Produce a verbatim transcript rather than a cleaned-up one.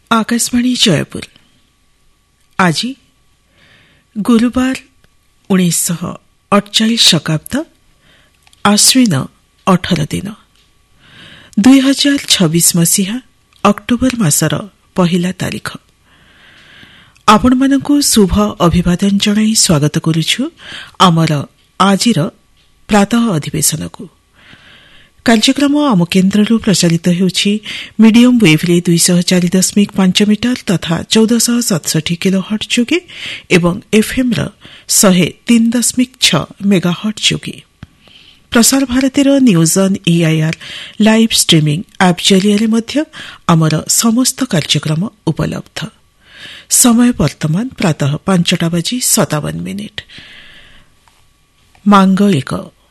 आकाशवाणी जयपुर आज गुरुवार उन्नीस अड़चाश शताब्द आश्विन अठर दिन दुई हजार छब्बीस मसीहा अक्टोबर मासर पहला तारीख आपण मानकु शुभ अभिवादन जणाई स्वागत करुछु आमर आजिर प्रातः अधिवेशन को कार्यक्रम आम केन्द्रु प्रसारित होउछि मीडियम वेवले दुई सौ चार दशमिक पांच मीटर तथा चौदह सौ सतसठी किलो हर्ट जोगे एवं एफएम र शहे तीन दशमिक छ मेगा हर्ट जोगे प्रसार भारतीर news on EIR live streaming app जरिए मध्य आमर समस्त कार्यक्रम उपलब्ध। समय वर्तमान प्रातः पांचटा बजी सतावन मिनिट। मांग एक